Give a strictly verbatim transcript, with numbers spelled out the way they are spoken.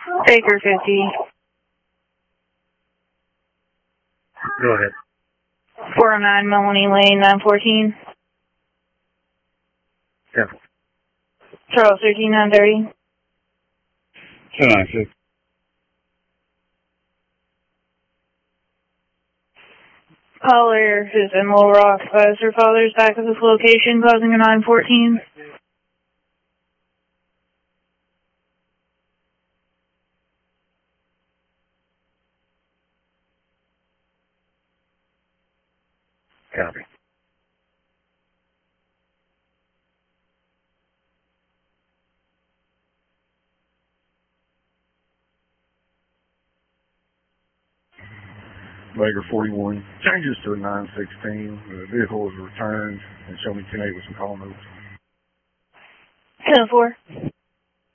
Baker fifty. Go ahead. four oh nine Melanie Lane, nine fourteen. ten. Charles thirteen, nine thirty. two nine six. Caller is in Little Rock. Uh, is her father's back at this location, causing a nine fourteen. Copy. Baker forty-one changes to a nine sixteen. The vehicle was returned and show me ten eight with some call notes. ten four.